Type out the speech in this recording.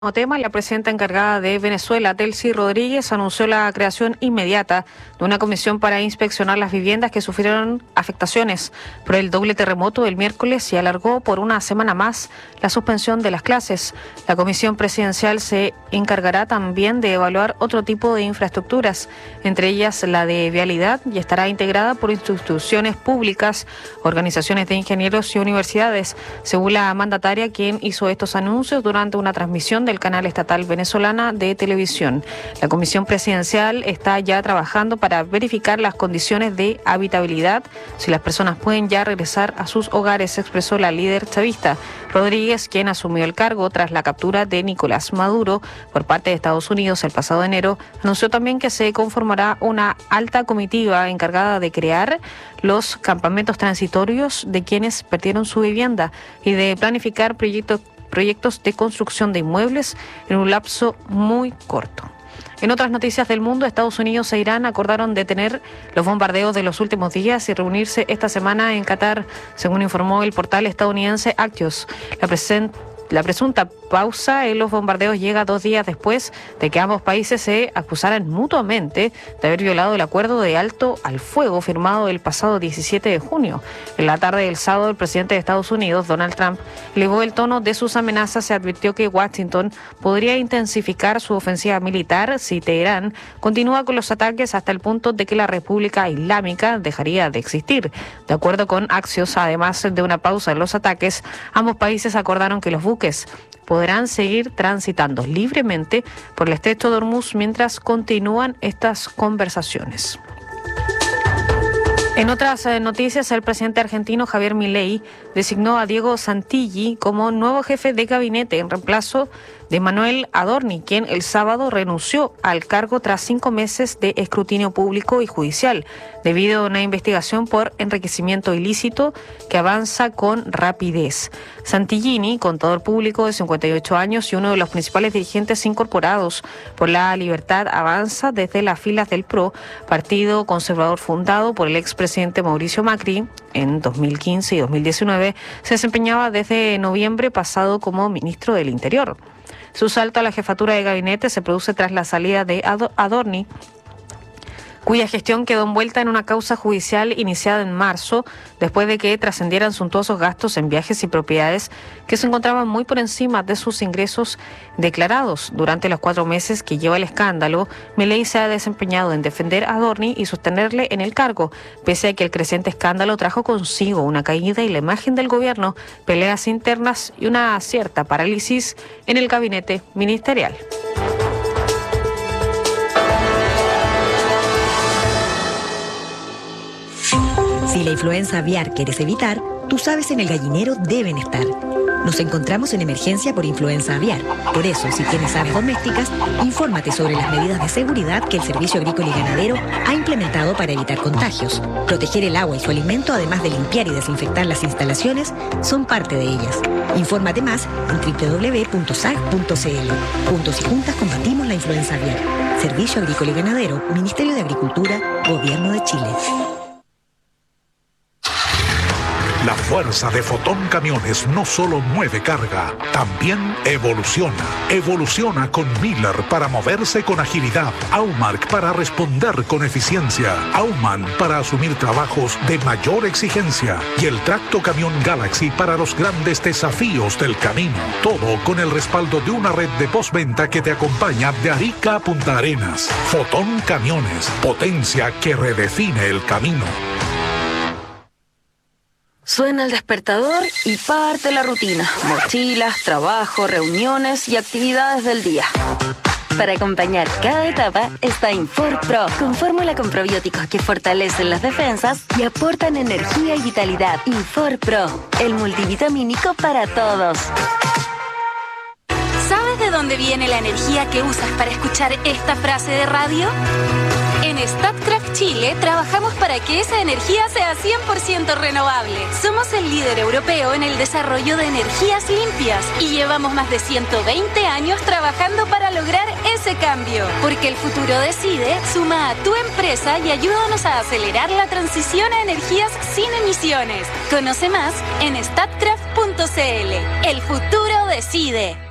Como tema, la presidenta encargada de Venezuela, Delcy Rodríguez, anunció la creación inmediata de una comisión para inspeccionar las viviendas que sufrieron afectaciones por el doble terremoto del miércoles y alargó por una semana más la suspensión de las clases. La comisión presidencial se encargará también de evaluar otro tipo de infraestructuras, entre ellas la de vialidad, y estará integrada por instituciones públicas, organizaciones de ingenieros y universidades, según la mandataria, quien hizo estos anuncios durante una transmisión del canal estatal venezolana de televisión. La comisión presidencial está ya trabajando para verificar las condiciones de habitabilidad, si las personas pueden ya regresar a sus hogares, expresó la líder chavista. Rodríguez, quien asumió el cargo tras la captura de Nicolás Maduro por parte de Estados Unidos el pasado enero, anunció también que se conformará una alta comitiva encargada de crear los campamentos transitorios de quienes perdieron su vivienda y de planificar proyectos de construcción de inmuebles en un lapso muy corto. En otras noticias del mundo, Estados Unidos e Irán acordaron detener los bombardeos de los últimos días y reunirse esta semana en Qatar, según informó el portal estadounidense Axios. La presunta pausa en los bombardeos llega 2 días después de que ambos países se acusaran mutuamente de haber violado el acuerdo de alto al fuego firmado el pasado 17 de junio. En la tarde del sábado, el presidente de Estados Unidos, Donald Trump, elevó el tono de sus amenazas y advirtió que Washington podría intensificar su ofensiva militar si Teherán continúa con los ataques hasta el punto de que la República Islámica dejaría de existir. De acuerdo con Axios, además de una pausa en los ataques, ambos países acordaron que los buques podrán seguir transitando libremente por el estrecho de Hormuz mientras continúan estas conversaciones. En otras noticias, el presidente argentino Javier Milei designó a Diego Santilli como nuevo jefe de gabinete en reemplazo de Manuel Adorni, quien el sábado renunció al cargo tras 5 meses de escrutinio público y judicial, debido a una investigación por enriquecimiento ilícito que avanza con rapidez. Santillini, contador público de 58 años y uno de los principales dirigentes incorporados por La Libertad Avanza desde las filas del PRO, partido conservador fundado por el expresidente Mauricio Macri en 2015 y 2019, se desempeñaba desde noviembre pasado como ministro del Interior. Su salto a la jefatura de gabinete se produce tras la salida de Adorni, cuya gestión quedó envuelta en una causa judicial iniciada en marzo, después de que trascendieran suntuosos gastos en viajes y propiedades que se encontraban muy por encima de sus ingresos declarados. Durante los 4 meses que lleva el escándalo, Milei se ha desempeñado en defender a Adorni y sostenerle en el cargo, pese a que el creciente escándalo trajo consigo una caída en la imagen del gobierno, peleas internas y una cierta parálisis en el gabinete ministerial. Si la influenza aviar quieres evitar, tus aves en el gallinero deben estar. Nos encontramos en emergencia por influenza aviar. Por eso, si tienes aves domésticas, infórmate sobre las medidas de seguridad que el Servicio Agrícola y Ganadero ha implementado para evitar contagios. Proteger el agua y su alimento, además de limpiar y desinfectar las instalaciones, son parte de ellas. Infórmate más en www.sag.cl. Juntos y juntas combatimos la influenza aviar. Servicio Agrícola y Ganadero, Ministerio de Agricultura, Gobierno de Chile. La fuerza de Fotón Camiones no solo mueve carga, también evoluciona. Evoluciona con Miller para moverse con agilidad, Aumark para responder con eficiencia, Aumann para asumir trabajos de mayor exigencia y el Tracto Camión Galaxy para los grandes desafíos del camino. Todo con el respaldo de una red de postventa que te acompaña de Arica a Punta Arenas. Fotón Camiones, potencia que redefine el camino. Suena el despertador y parte la rutina. Mochilas, trabajo, reuniones y actividades del día. Para acompañar cada etapa está Infor Pro, con fórmula con probióticos que fortalecen las defensas y aportan energía y vitalidad. Infor Pro, el multivitamínico para todos. ¿Sabes de dónde viene la energía que usas para escuchar esta frase de radio? En Statkraft Chile trabajamos para que esa energía sea 100% renovable. Somos el líder europeo en el desarrollo de energías limpias y llevamos más de 120 años trabajando para lograr ese cambio. Porque el futuro decide, suma a tu empresa y ayúdanos a acelerar la transición a energías sin emisiones. Conoce más en statkraft.cl. El futuro decide.